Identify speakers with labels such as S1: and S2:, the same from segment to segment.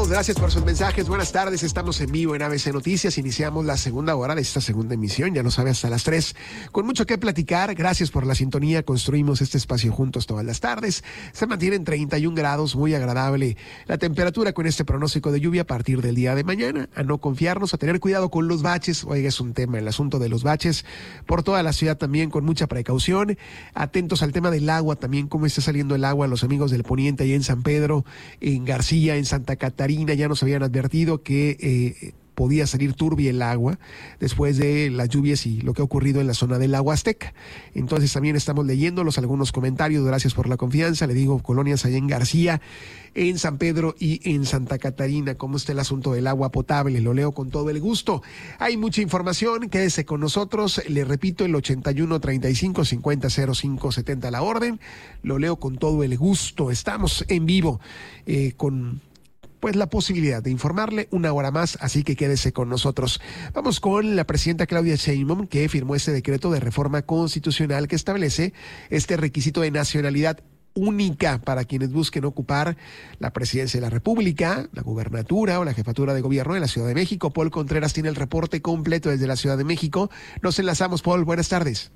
S1: escuchamos. Gracias por sus mensajes. Buenas tardes. Estamos en vivo en ABC Noticias. Iniciamos la segunda hora de esta segunda emisión. Ya lo sabe, hasta las 3. Con mucho que platicar. Gracias por la sintonía. Construimos este espacio juntos todas las tardes. Se mantienen 31 grados, muy agradable la temperatura con este pronóstico de lluvia a partir del día de mañana. A no confiarnos, a tener cuidado con los baches. Oiga, es un tema el asunto de los baches. Por toda la ciudad también con mucha precaución. Atentos al tema del agua también, cómo está saliendo el agua. Los amigos del Poniente ahí en San Pedro, en García, en Santa Catarina, ya nos habían advertido que podía salir turbia el agua después de las lluvias y lo que ha ocurrido en la zona del Lago Azteca. Entonces también estamos leyéndolos, algunos comentarios. Gracias por la confianza. Le digo, colonias allá en García, en San Pedro y en Santa Catarina, cómo está el asunto del agua potable. Lo leo con todo el gusto. Hay mucha información, quédese con nosotros. Le repito, el 81 35 50 05 70 la orden. Lo leo con todo el gusto. Estamos en vivo con la posibilidad de informarle una hora más, así que quédese con nosotros. Vamos con la presidenta Claudia Sheinbaum, que firmó este decreto de reforma constitucional que establece este requisito de nacionalidad única para quienes busquen ocupar la presidencia de la República, la gubernatura o la jefatura de gobierno de la Ciudad de México. Paul Contreras tiene el reporte completo desde la Ciudad de México. Nos enlazamos, Paul. Buenas tardes.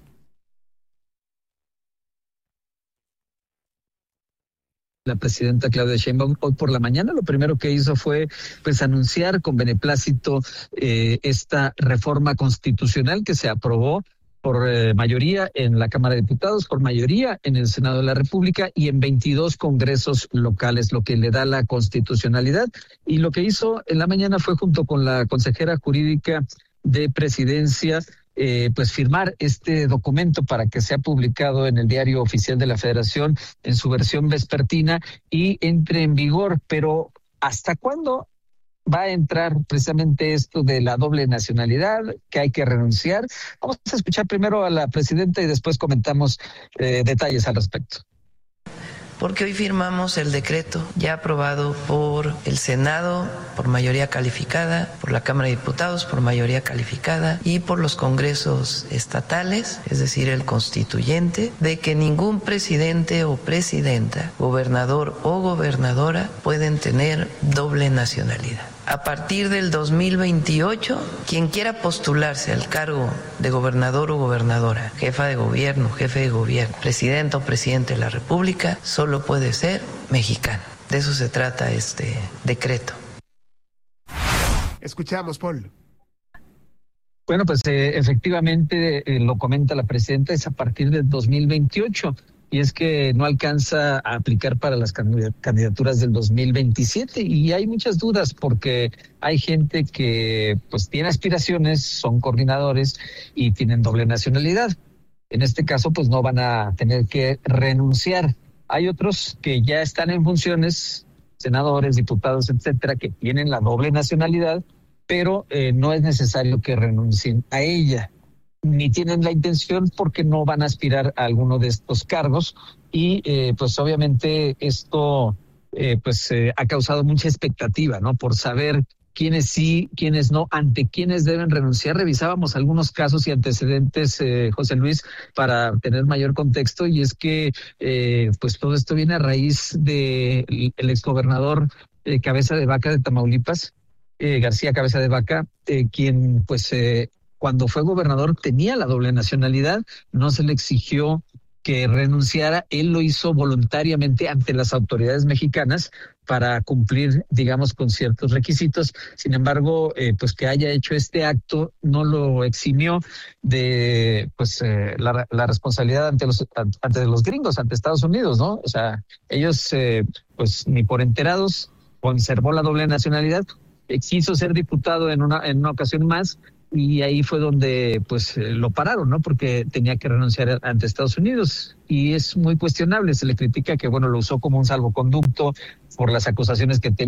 S2: La presidenta Claudia Sheinbaum hoy por la mañana lo primero que hizo fue anunciar con beneplácito esta reforma constitucional que se aprobó por mayoría en la Cámara de Diputados, por mayoría en el Senado de la República y en 22 congresos locales, lo que le da la constitucionalidad. Y lo que hizo en la mañana fue, junto con la consejera jurídica de Presidencia, firmar este documento para que sea publicado en el Diario Oficial de la Federación en su versión vespertina y entre en vigor. Pero ¿hasta cuándo va a entrar precisamente esto de la doble nacionalidad, que hay que renunciar? Vamos a escuchar primero a la presidenta y después comentamos detalles al respecto.
S3: Porque hoy firmamos el decreto ya aprobado por el Senado por mayoría calificada, por la Cámara de Diputados por mayoría calificada y por los congresos estatales, es decir, el constituyente, de que ningún presidente o presidenta, gobernador o gobernadora pueden tener doble nacionalidad. A partir del 2028, quien quiera postularse al cargo de gobernador o gobernadora, jefa de gobierno, jefe de gobierno, presidenta o presidente de la República, solo puede ser mexicano. De eso se trata este decreto.
S1: Escuchamos, Paul.
S2: Bueno, efectivamente lo comenta la presidenta, es a partir del 2028. Y es que no alcanza a aplicar para las candidaturas del 2027 y hay muchas dudas porque hay gente que tiene aspiraciones, son coordinadores y tienen doble nacionalidad. En este caso no van a tener que renunciar. Hay otros que ya están en funciones, senadores, diputados, etcétera, que tienen la doble nacionalidad, pero no es necesario que renuncien a ella, ni tienen la intención porque no van a aspirar a alguno de estos cargos y obviamente esto ha causado mucha expectativa, ¿no? Por saber quiénes sí, quiénes no, ante quiénes deben renunciar. Revisábamos algunos casos y antecedentes, José Luis, para tener mayor contexto, y es que todo esto viene a raíz de el exgobernador Cabeza de Vaca de Tamaulipas, García Cabeza de Vaca, quien cuando fue gobernador tenía la doble nacionalidad, no se le exigió que renunciara, él lo hizo voluntariamente ante las autoridades mexicanas para cumplir, digamos, con ciertos requisitos. Sin embargo, que haya hecho este acto no lo eximió de la responsabilidad ante los gringos, ante Estados Unidos, ¿no? O sea, ellos ni por enterados conservó la doble nacionalidad, quiso ser diputado en una ocasión más, y ahí fue donde lo pararon, ¿no? Porque tenía que renunciar ante Estados Unidos y es muy cuestionable. Se le critica que lo usó como un salvoconducto por las acusaciones que tenía